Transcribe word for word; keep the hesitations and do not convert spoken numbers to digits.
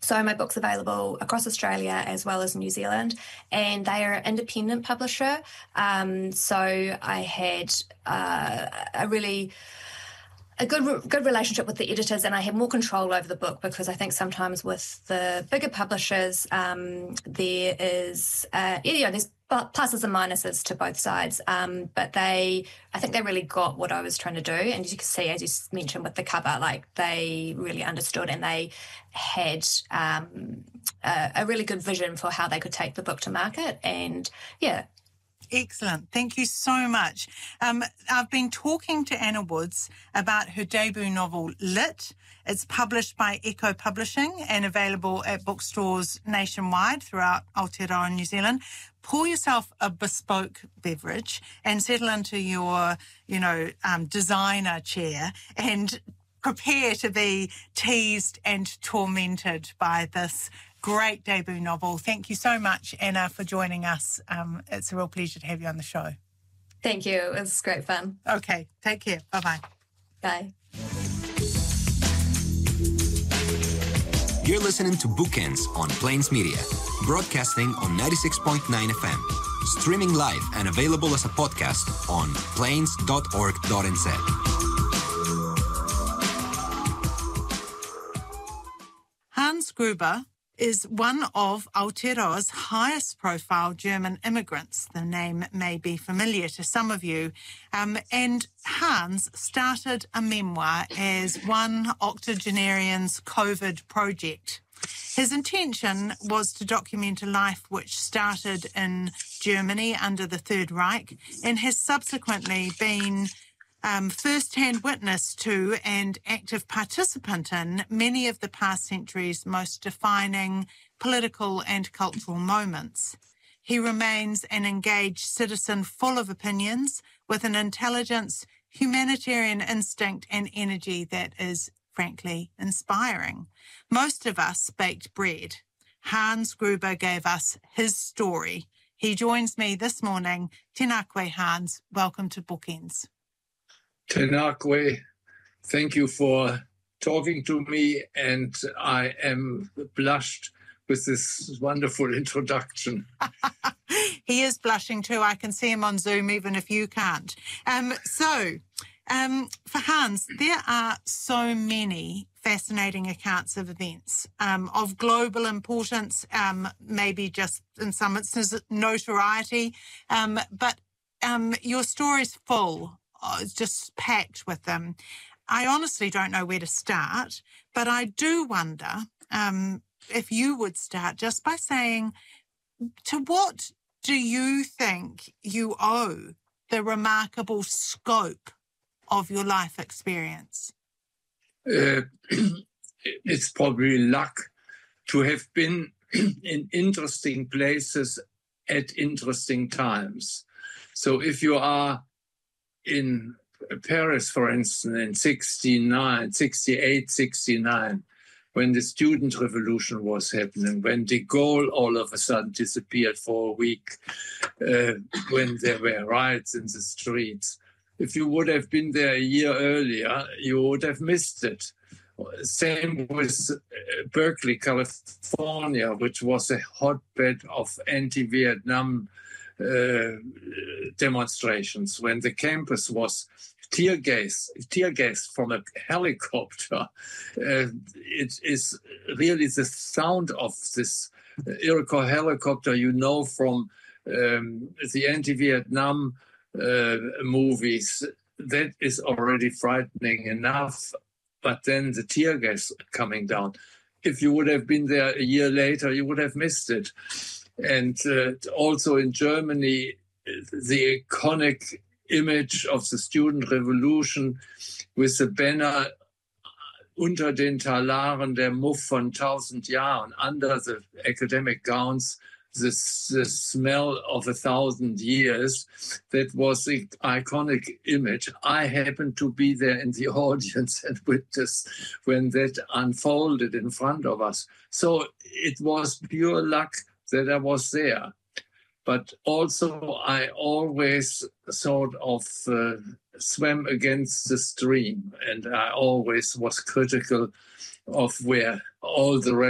So my book's available across Australia as well as New Zealand, and they are an independent publisher. Um, so I had uh, a really a good good relationship with the editors, and I had more control over the book, because I think sometimes with the bigger publishers, um, there is uh, you know there's pluses and minuses to both sides. Um, but they, I think they really got what I was trying to do, and as you can see, as you mentioned with the cover, like they really understood, and they had um, a, a really good vision for how they could take the book to market, and yeah. Excellent. Thank you so much. Um, I've been talking to Anna Woods about her debut novel, Lit. It's published by Echo Publishing and available at bookstores nationwide throughout Aotearoa, New Zealand. Pour yourself a bespoke beverage and settle into your, you know, um, designer chair and prepare to be teased and tormented by this great debut novel. Thank you so much, Anna, for joining us. Um, it's a real pleasure to have you on the show. Thank you. It was great fun. Okay, take care. Bye-bye. Bye. You're listening to Bookends on Plains Media, broadcasting on ninety-six point nine F M, streaming live and available as a podcast on plains dot org dot n z. Hans Gruber is one of Aotearoa's highest profile German immigrants. The name may be familiar to some of you. Um, and Hans started a memoir as one octogenarian's COVID project. His intention was to document a life which started in Germany under the Third Reich and has subsequently been Um, first-hand witness to and active participant in many of the past century's most defining political and cultural moments. He remains an engaged citizen full of opinions, with an intelligence, humanitarian instinct and energy that is, frankly, inspiring. Most of us baked bread. Hans Gruber gave us his story. He joins me this morning. Tēnā koe, Hans. Welcome to Bookends. Tēnā koe, thank you for talking to me, and I am blushed with this wonderful introduction. He is blushing too. I can see him on Zoom, even if you can't. Um, so, um, for Hans, there are so many fascinating accounts of events um, of global importance, um, maybe just in some instances notoriety, um, but um, your story's full. It's just packed with them. I honestly don't know where to start, but I do wonder um, if you would start just by saying, to what do you think you owe the remarkable scope of your life experience? Uh, it's probably luck to have been in interesting places at interesting times. So if you are in Paris, for instance, in sixty-nine, sixty-eight, sixty-nine, when the student revolution was happening, when de Gaulle all of a sudden disappeared for a week, uh, when there were riots in the streets. If you would have been there a year earlier, you would have missed it. Same with Berkeley, California, which was a hotbed of anti-Vietnam Uh, demonstrations, when the campus was tear gas, tear gas from a helicopter. Uh, it is really the sound of this Iroquois helicopter, you know, from um, the anti-Vietnam uh, movies. That is already frightening enough. But then the tear gas coming down. If you would have been there a year later, you would have missed it. And uh, also in Germany, the iconic image of the student revolution with the banner unter den Talaren der Muff von tausend Jahren, under the academic gowns, the, the smell of a thousand years. That was the iconic image. I happened to be there in the audience and witnessed when that unfolded in front of us. So it was pure luck that I was there. But also I always sort of uh, swam against the stream, and I always was critical of where all the rest